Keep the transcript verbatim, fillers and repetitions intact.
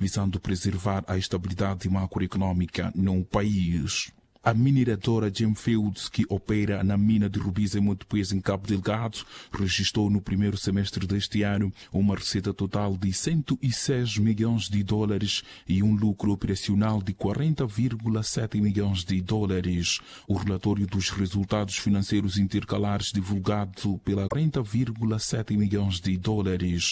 visando preservar a estabilidade macroeconômica no país. A mineradora Gemfields, que opera na mina de rubis em Montepuez, em Cabo Delgado, registrou no primeiro semestre deste ano uma receita total de cento e seis milhões de dólares e um lucro operacional de quarenta vírgula sete milhões de dólares. O relatório dos resultados financeiros intercalares divulgado pela quarenta vírgula sete milhões de dólares.